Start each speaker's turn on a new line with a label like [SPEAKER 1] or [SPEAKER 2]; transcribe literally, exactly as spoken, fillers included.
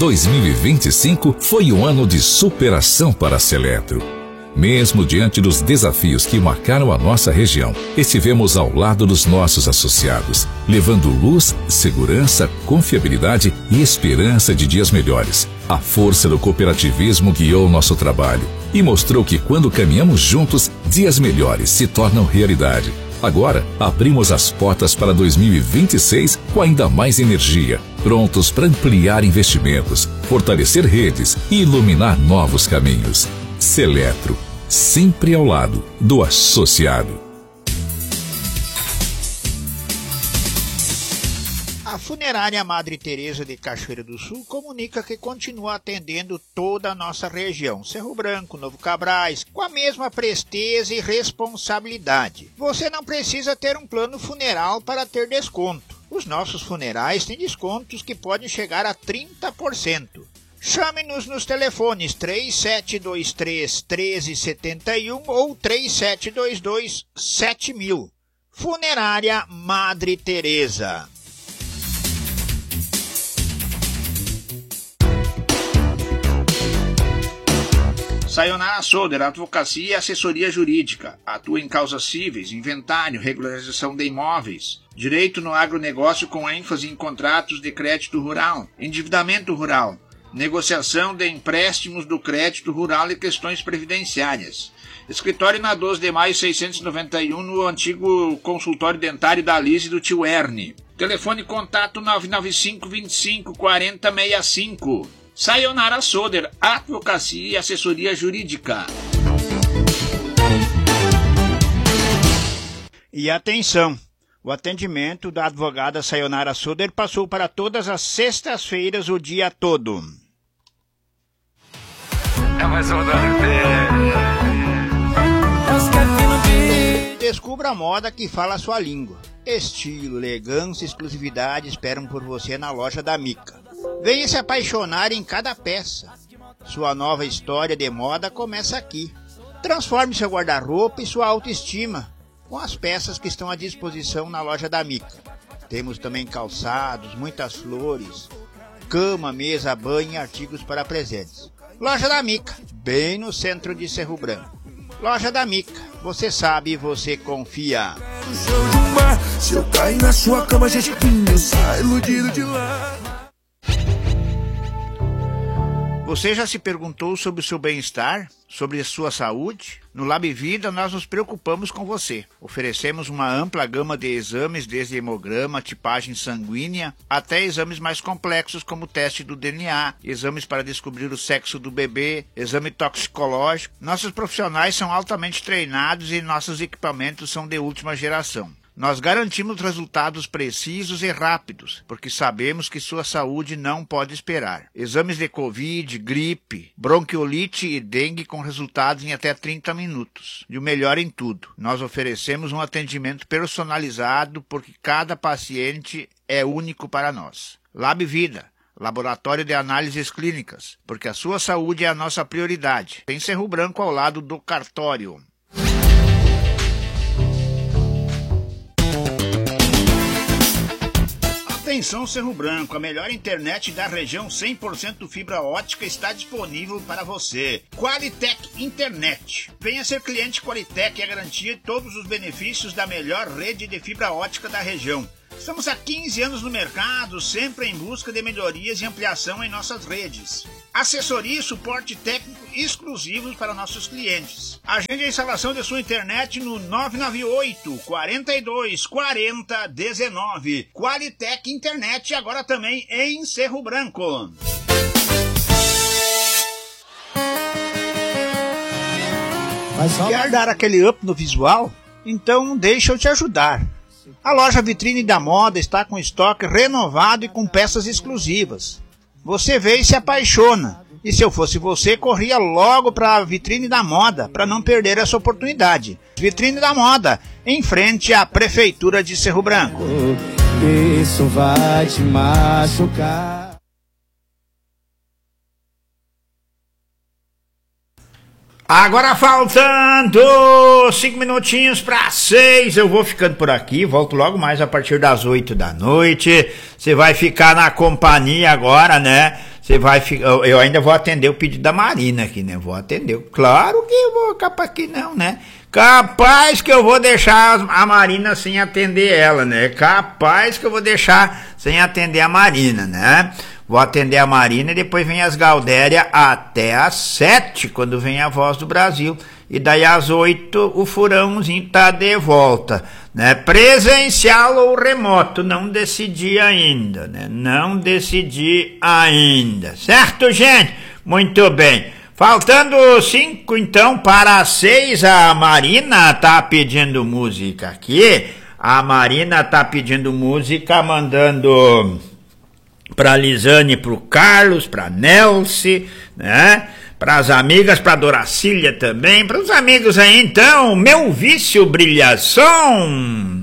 [SPEAKER 1] dois mil e vinte e cinco foi um ano de superação para a Seletro. Mesmo diante dos desafios que marcaram a nossa região, estivemos ao lado dos nossos associados, levando luz, segurança, confiabilidade e esperança de dias melhores. A força do cooperativismo guiou nosso trabalho e mostrou que quando caminhamos juntos, dias melhores se tornam realidade. Agora, abrimos as portas para dois mil e vinte e seis com ainda mais energia, prontos para ampliar investimentos, fortalecer redes e iluminar novos caminhos. Seletro, sempre ao lado do associado.
[SPEAKER 2] A Funerária Madre Teresa de Cachoeira do Sul comunica que continua atendendo toda a nossa região, Cerro Branco, Novo Cabrais, com a mesma presteza e responsabilidade. Você não precisa ter um plano funeral para ter desconto. Os nossos funerais têm descontos que podem chegar a trinta por cento. Chame-nos nos telefones três sete dois três, um três sete um ou três sete dois dois, sete mil. Funerária Madre Teresa.
[SPEAKER 3] Sayonara Soder, advocacia e assessoria jurídica. Atua em causas cíveis, inventário, regularização de imóveis, direito no agronegócio com ênfase em contratos de crédito rural, endividamento rural, negociação de empréstimos do crédito rural e questões previdenciárias. Escritório na doze de maio seiscentos e noventa e um, no antigo consultório dentário da Alice do tio Ernie. Telefone contato nove nove cinco, vinte e cinco, quarenta, sessenta e cinco. Sayonara Soder, advocacia e assessoria jurídica.
[SPEAKER 2] E atenção! O atendimento da advogada Sayonara Soder passou para todas as sextas-feiras o dia todo. É mais Descubra a moda que fala a sua língua. Estilo, elegância e exclusividade esperam por você na loja da Mica. Venha se apaixonar em cada peça. Sua nova história de moda começa aqui. Transforme seu guarda-roupa e sua autoestima com as peças que estão à disposição na loja da Mica. Temos também calçados, muitas flores, cama, mesa, banho e artigos para presentes. Loja da Mica, bem no centro de Cerro Branco. Loja da Mica, você sabe, você confia. Se eu cair na sua cama, gente, eu saio iludido de lá. Você já se perguntou sobre o seu bem-estar? Sobre a sua saúde? No Lab Vida, nós nos preocupamos com você. Oferecemos uma ampla gama de exames, desde hemograma, tipagem sanguínea, até exames mais complexos como o teste do D N A, exames para descobrir o sexo do bebê, exame toxicológico. Nossos profissionais são altamente treinados e nossos equipamentos são de última geração. Nós garantimos resultados precisos e rápidos, porque sabemos que sua saúde não pode esperar. Exames de Covid, gripe, bronquiolite e dengue com resultados em até trinta minutos. E o melhor em tudo, nós oferecemos um atendimento personalizado, porque cada paciente é único para nós. Lab Vida, laboratório de análises clínicas, porque a sua saúde é a nossa prioridade. Tem Cerro Branco ao lado do cartório. Atenção Cerro Branco, a melhor internet da região cem por cento fibra ótica está disponível para você. Qualitec Internet. Venha ser cliente Qualitec e a garantia de todos os benefícios da melhor rede de fibra ótica da região. Estamos há quinze anos no mercado, sempre em busca de melhorias e ampliação em nossas redes. Assessoria e suporte técnico exclusivos para nossos clientes. Agende a instalação de sua internet no nove nove oito, quarenta e dois, quarenta, dezenove. Qualitec Internet, agora também em Cerro Branco. Quer dar aquele up no visual? Então deixa eu te ajudar. A loja Vitrine da Moda está com estoque renovado e com peças exclusivas. Você vê e se apaixona. E se eu fosse você, corria logo para a Vitrine da Moda, para não perder essa oportunidade. Vitrine da Moda, em frente à Prefeitura de Cerro Branco. Isso vai te machucar. Agora faltando cinco minutinhos para seis, eu vou ficando por aqui, volto logo mais a partir das oito da noite. Você vai ficar na companhia agora, né, Você vai eu, eu ainda vou atender o pedido da Marina aqui, né? Vou atender. Claro que eu vou, capaz que não, né? Capaz que eu vou deixar a Marina sem atender ela, né? Capaz que eu vou deixar sem atender a Marina, né? Vou atender a Marina e depois vem as Galdéria até às sete, quando vem a Voz do Brasil. E daí às oito o furãozinho tá de volta, né? Presencial ou remoto, não decidi ainda, né? Não decidi ainda, certo, gente? Muito bem. Faltando cinco, então, para as seis, a Marina tá pedindo música aqui. A Marina tá pedindo música, mandando pra Lisane, pro Carlos, pra Nelce, né? Para as amigas, para Doracília também, para os amigos aí, então, Meu Vício Brilhação.